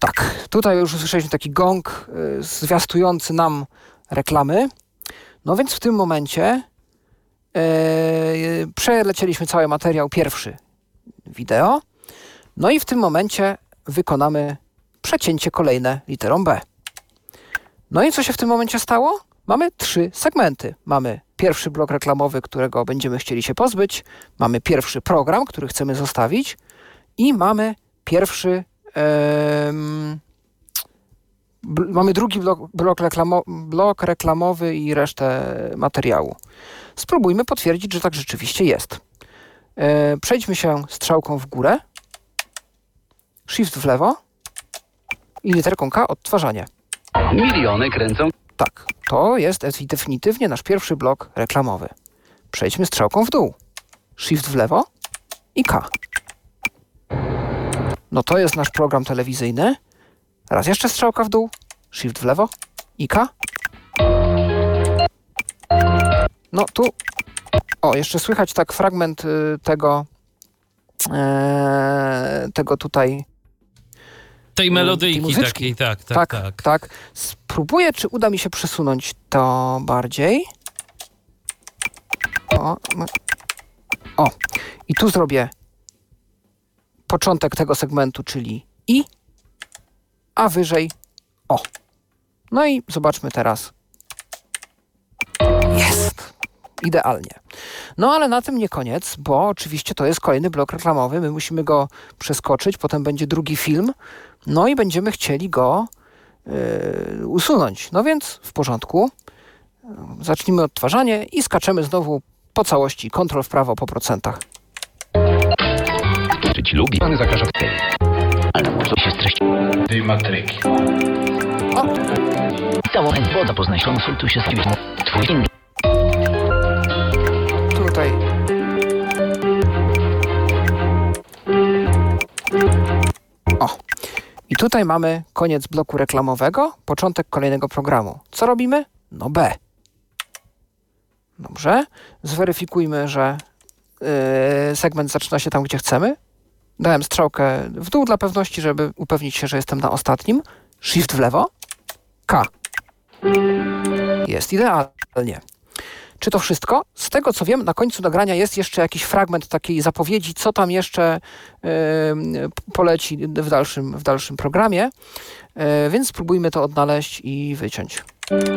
Tak, tutaj już usłyszeliśmy taki gong zwiastujący nam reklamy. No więc w tym momencie przelecieliśmy cały materiał pierwszy wideo. No i w tym momencie wykonamy przecięcie kolejne literą B. No i co się w tym momencie stało? Mamy 3 segmenty. Mamy pierwszy blok reklamowy, którego będziemy chcieli się pozbyć. Mamy pierwszy program, który chcemy zostawić. I mamy pierwszy... mamy drugi blok reklamowy i resztę materiału. Spróbujmy potwierdzić, że tak rzeczywiście jest. Przejdźmy się strzałką w górę. Shift w lewo. I literką K odtwarzanie. Miliony kręcą. Tak, to jest definitywnie nasz pierwszy blok reklamowy. Przejdźmy strzałką w dół. Shift w lewo i K. No to jest nasz program telewizyjny. Raz jeszcze strzałka w dół. Shift w lewo i K. No tu... O, jeszcze słychać tak fragment tego tutaj... Tej melodyjki takiej, tak. Spróbuję, czy uda mi się przesunąć to bardziej. O. I tu zrobię początek tego segmentu, czyli I, a wyżej O. No i zobaczmy teraz. Jest! Idealnie. No ale na tym nie koniec, bo oczywiście to jest kolejny blok reklamowy. My musimy go przeskoczyć, potem będzie drugi film. No i będziemy chcieli go usunąć. No więc w porządku. Zacznijmy odtwarzanie i skaczemy znowu po całości. Kontrol w prawo po procentach. Czy ci lubi? Pan zaprasza w tej. Ale może się streścić. Tej matryki. O! Cała woda poznaj, konsultuj się z kimś. Twój inny. Tutaj. O! I tutaj mamy koniec bloku reklamowego, początek kolejnego programu. Co robimy? No B. Dobrze. Zweryfikujmy, że segment zaczyna się tam, gdzie chcemy. Dałem strzałkę w dół dla pewności, żeby upewnić się, że jestem na ostatnim. Shift w lewo. K. Jest idealnie. Czy to wszystko? Z tego, co wiem, na końcu nagrania jest jeszcze jakiś fragment takiej zapowiedzi, co tam jeszcze poleci w dalszym programie. Więc spróbujmy to odnaleźć i wyciąć.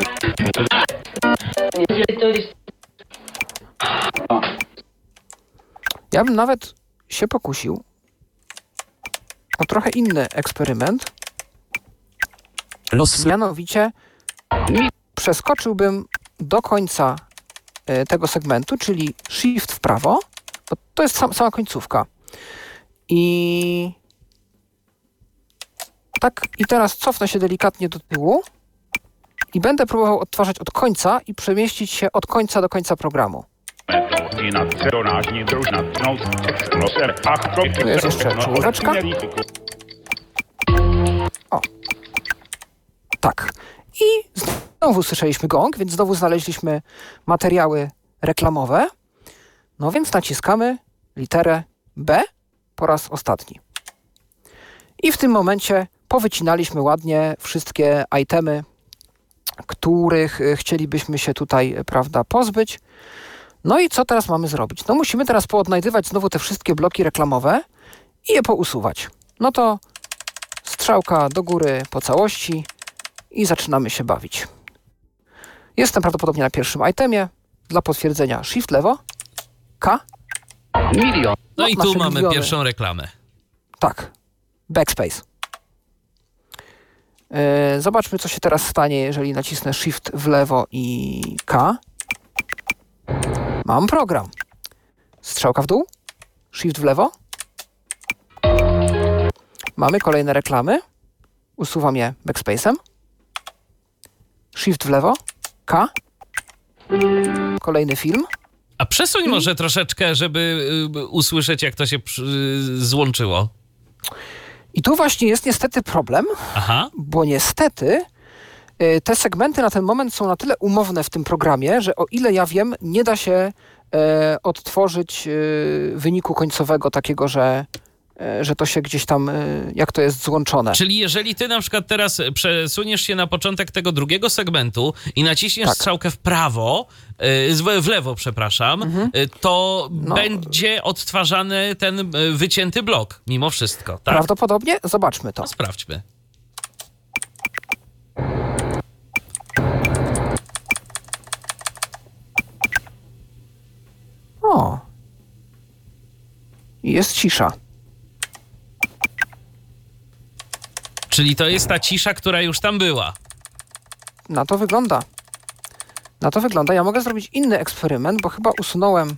Ja bym nawet się pokusił o trochę inny eksperyment. Mianowicie przeskoczyłbym do końca tego segmentu, czyli shift w prawo. To jest sama końcówka. I tak, i teraz cofnę się delikatnie do tyłu i będę próbował odtwarzać od końca i przemieścić się od końca do końca programu. Tu jest jeszcze czołóweczka. O. Tak. I znowu słyszeliśmy gong, więc znowu znaleźliśmy materiały reklamowe. No więc naciskamy literę B po raz ostatni. I w tym momencie powycinaliśmy ładnie wszystkie itemy, których chcielibyśmy się tutaj, prawda, pozbyć. No i co teraz mamy zrobić? No musimy teraz poodnajdywać znowu te wszystkie bloki reklamowe i je pousuwać. No to strzałka do góry po całości i zaczynamy się bawić. Jestem prawdopodobnie na pierwszym itemie. Dla potwierdzenia shift lewo, K. Milion. No i tu mamy pierwszą reklamę. Tak. Backspace. Zobaczmy, co się teraz stanie, jeżeli nacisnę shift w lewo i K. Mam program. Strzałka w dół, shift w lewo. Mamy kolejne reklamy. Usuwam je backspace'em. Shift w lewo, K. Kolejny film. A przesuń może troszeczkę, żeby usłyszeć, jak to się złączyło. I tu właśnie jest niestety problem, bo niestety te segmenty na ten moment są na tyle umowne w tym programie, że o ile ja wiem, nie da się odtworzyć wyniku końcowego takiego, że że to się gdzieś tam, jak to jest złączone. Czyli jeżeli ty na przykład teraz przesuniesz się na początek tego drugiego segmentu i naciśniesz strzałkę w prawo, w lewo, przepraszam, to będzie odtwarzany ten wycięty blok mimo wszystko, tak? Prawdopodobnie. Zobaczmy to. No sprawdźmy. O. I jest cisza. Czyli to jest ta cisza, która już tam była. Na to wygląda. Ja mogę zrobić inny eksperyment, bo chyba usunąłem...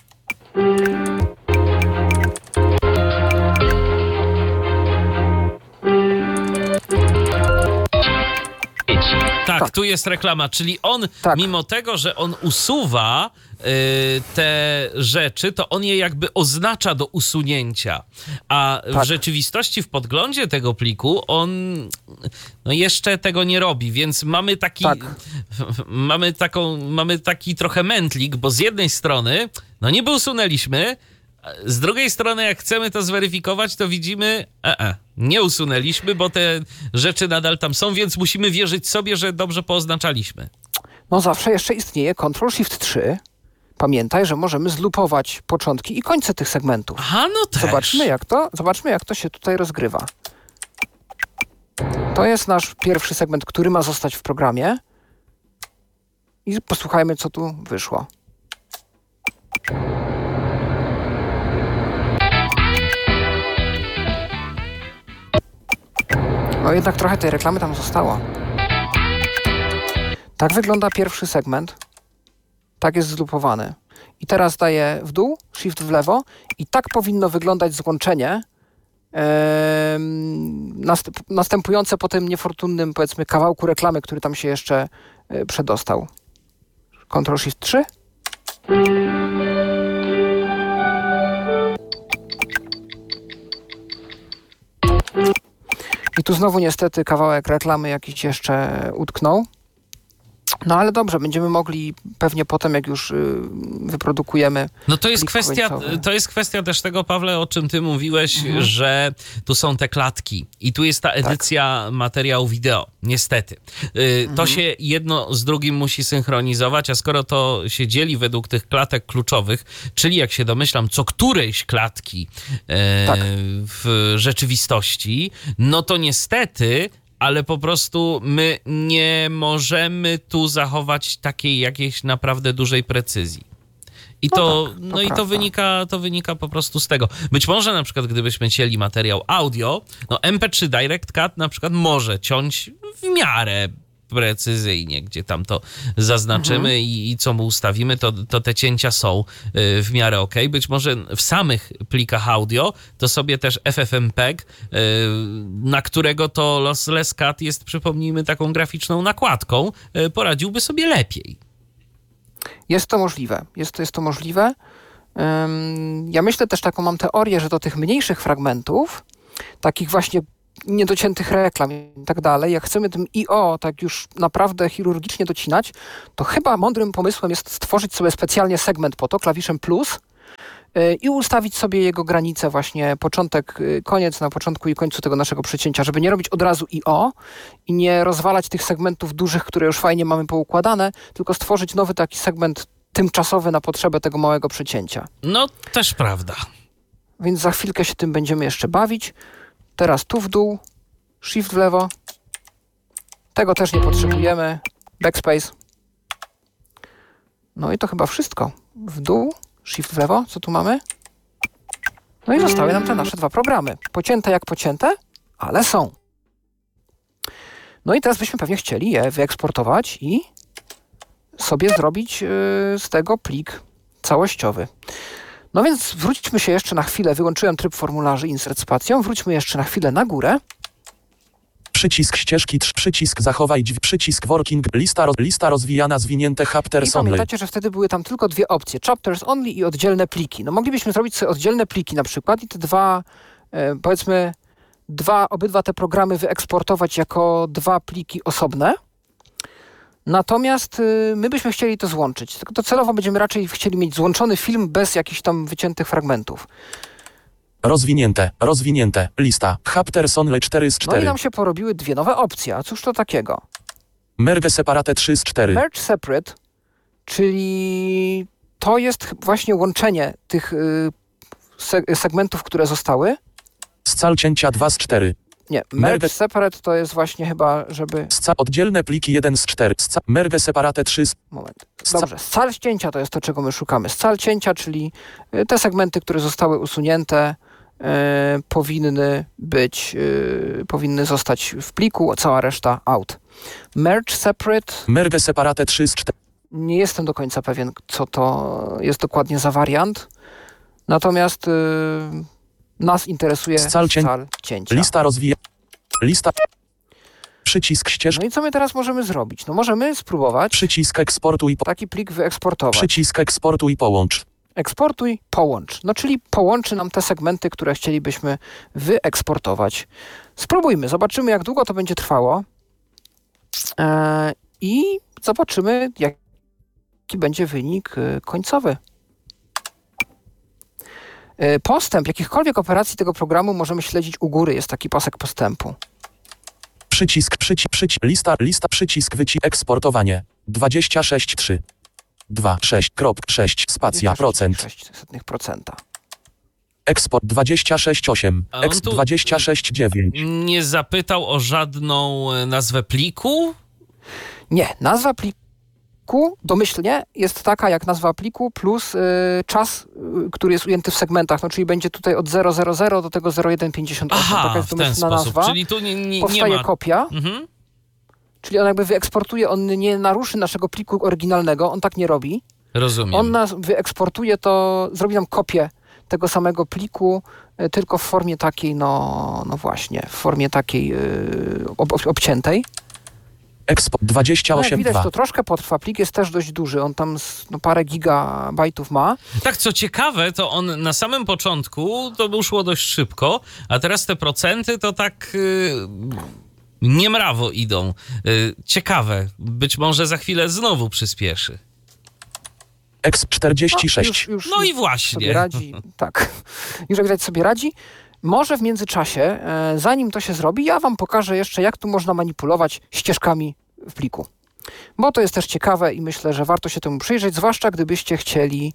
Tak, tu jest reklama, czyli on, mimo tego, że on usuwa te rzeczy, to on je jakby oznacza do usunięcia. A w rzeczywistości, w podglądzie tego pliku, on jeszcze tego nie robi, więc mamy taki, mamy taki trochę mętlik, bo z jednej strony, niby usunęliśmy, z drugiej strony, jak chcemy to zweryfikować, to widzimy, nie usunęliśmy, bo te rzeczy nadal tam są, więc musimy wierzyć sobie, że dobrze pooznaczaliśmy. No zawsze jeszcze istnieje Ctrl-Shift-3. Pamiętaj, że możemy zlupować początki i końce tych segmentów. Aha, no też. Zobaczmy, jak to się tutaj rozgrywa. To jest nasz pierwszy segment, który ma zostać w programie. I posłuchajmy, co tu wyszło. No jednak trochę tej reklamy tam zostało. Tak wygląda pierwszy segment. Tak jest zlupowany. I teraz daję w dół, shift w lewo i tak powinno wyglądać złączenie następujące po tym niefortunnym, powiedzmy, kawałku reklamy, który tam się jeszcze przedostał. Ctrl-Shift-3. I tu znowu niestety kawałek reklamy jakiś jeszcze utknął. No ale dobrze, będziemy mogli pewnie potem, jak już wyprodukujemy. No to jest kwestia też tego, Pawle, o czym ty mówiłeś, że tu są te klatki i tu jest ta edycja materiału wideo. Niestety. To się jedno z drugim musi synchronizować, a skoro to się dzieli według tych klatek kluczowych, czyli jak się domyślam, co którejś klatki w rzeczywistości, no to niestety, ale po prostu my nie możemy tu zachować takiej jakiejś naprawdę dużej precyzji. I to wynika po prostu z tego. Być może na przykład gdybyśmy cięli materiał audio, MP3 Direct Cut na przykład może ciąć w miarę precyzyjnie, gdzie tam to zaznaczymy i co mu ustawimy, to te cięcia są w miarę okej. Być może w samych plikach audio to sobie też FFmpeg, na którego to Lossless Cut jest, przypomnijmy, taką graficzną nakładką, poradziłby sobie lepiej. Jest to możliwe. Jest to możliwe. Ja myślę też, taką mam teorię, że do tych mniejszych fragmentów, takich właśnie niedociętych reklam i tak dalej, jak chcemy tym IO tak już naprawdę chirurgicznie docinać, to chyba mądrym pomysłem jest stworzyć sobie specjalnie segment po to, klawiszem plus, i ustawić sobie jego granice, właśnie początek, koniec na początku i końcu tego naszego przecięcia, żeby nie robić od razu IO i nie rozwalać tych segmentów dużych, które już fajnie mamy poukładane, tylko stworzyć nowy taki segment tymczasowy na potrzebę tego małego przecięcia. No, też prawda. Więc za chwilkę się tym będziemy jeszcze bawić. Teraz tu w dół, shift w lewo. Tego też nie potrzebujemy. Backspace. No i to chyba wszystko. W dół, shift w lewo. Co tu mamy? No i zostały nam te nasze dwa programy. Pocięte jak pocięte, ale są. No i teraz byśmy pewnie chcieli je wyeksportować i sobie zrobić z tego plik całościowy. No więc wróćmy się jeszcze na chwilę. Wyłączyłem tryb formularzy insert spacją. Wróćmy jeszcze na chwilę na górę. Przycisk ścieżki, przycisk zachowaj, przycisk working, lista rozwijana, zwinięte chapters I only. pamiętacie, że wtedy były tam tylko dwie opcje. Chapters only i oddzielne pliki. No moglibyśmy zrobić sobie oddzielne pliki na przykład i te dwa, powiedzmy, obydwa te programy wyeksportować jako dwa pliki osobne. Natomiast my byśmy chcieli to złączyć. Tylko to celowo będziemy raczej chcieli mieć złączony film bez jakichś tam wyciętych fragmentów. Rozwinięte, lista, Hapterson le 4 z No i 4. nam się porobiły dwie nowe opcje. A cóż to takiego? Merge separate 3 z 4. Merge separate, czyli to jest właśnie łączenie tych segmentów, które zostały. Scal cięcia 2 z 4. Nie, merge Merge- separate to jest właśnie chyba, żeby... Oddzielne pliki 1 z 4. Merge separate 3 z... Moment. Dobrze, scal cięcia to jest to, czego my szukamy. Scal cięcia, czyli te segmenty, które zostały usunięte, powinny zostać w pliku, a cała reszta out. Merge separate, Merge separate 3 z 4. nie jestem do końca pewien, co to jest dokładnie za wariant. Natomiast nas interesuje Scal cięcia. Lista. Przycisk ścieżki. No i co my teraz możemy zrobić? No możemy spróbować Przycisk eksportuj. taki plik wyeksportować. Przycisk eksportuj połącz. Eksportuj, połącz. No czyli połączy nam te segmenty, które chcielibyśmy wyeksportować. Spróbujmy, zobaczymy jak długo to będzie trwało i zobaczymy jaki będzie wynik końcowy. Postęp jakichkolwiek operacji tego programu możemy śledzić u góry. Jest taki pasek postępu. Przycisk, lista, przycisk eksportowanie. 26,3. 2,6,6, spacja, procent. 0,6%. Eksport 26,8. A on tu 26,9. nie zapytał o żadną nazwę pliku? Nie, nazwa pliku domyślnie jest taka jak nazwa pliku plus czas, który jest ujęty w segmentach, no czyli będzie tutaj od 0,00 do tego 0,158. Aha, Taka jest w ten domyślna sposób. nazwa. Czyli tu nie Powstaje ma... kopia, Mhm. czyli on jakby wyeksportuje, on nie naruszy naszego pliku oryginalnego, on tak nie robi. Rozumiem. On nas wyeksportuje, to zrobi nam kopię tego samego pliku, tylko w formie takiej, no właśnie, w formie takiej obciętej. Eksport No jak 28,2. widać, to troszkę potrwa. Plik jest też dość duży, on tam parę gigabajtów ma. Tak, co ciekawe, to on na samym początku to szło dość szybko, a teraz te procenty to tak niemrawo idą. Ciekawe, być może za chwilę znowu przyspieszy. Exp 46. No i właśnie. Sobie radzi, tak. Już jak widać sobie radzi. Może w międzyczasie, zanim to się zrobi, ja wam pokażę jeszcze, jak tu można manipulować ścieżkami w pliku. Bo to jest też ciekawe i myślę, że warto się temu przyjrzeć, zwłaszcza gdybyście chcieli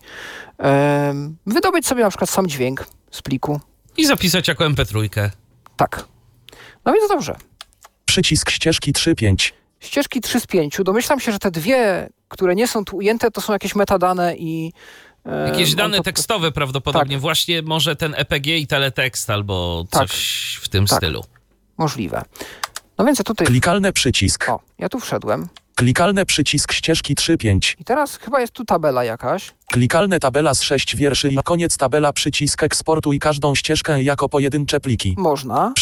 wydobyć sobie na przykład sam dźwięk z pliku. I zapisać jako MP3. Tak. No więc dobrze. Przycisk ścieżki 3,5. Ścieżki 3 z 5. Domyślam się, że te dwie, które nie są tu ujęte, to są jakieś metadane i... Jakieś dane to- tekstowe prawdopodobnie. Tak. Właśnie może ten EPG i teletekst albo coś w tym Tak. stylu. Możliwe. No więc ja tutaj... Klikalny przycisk. O, ja tu wszedłem. Klikalny przycisk ścieżki 3,5. I teraz chyba jest tu tabela jakaś. Klikalne tabela z 6 wierszy i koniec tabela przycisk eksportuj każdą ścieżkę jako pojedyncze pliki. Można.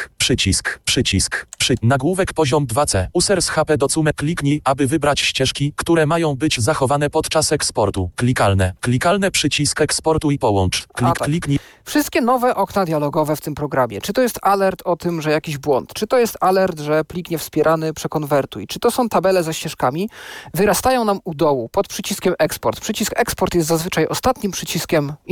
Nagłówek poziom 2C. User z HP do cume. Kliknij, aby wybrać ścieżki, które mają być zachowane podczas eksportu. Klikalne przycisk eksportuj połącz. tak. Kliknij. Wszystkie nowe okna dialogowe w tym programie. Czy to jest alert o tym, że jakiś błąd? Czy to jest alert, że plik niewspierany, przekonwertuj? Czy to są tabele ze ścieżkami? Wyrastają nam u dołu pod przyciskiem eksport. Przycisk eksport jest zazwyczaj ostatnim przyciskiem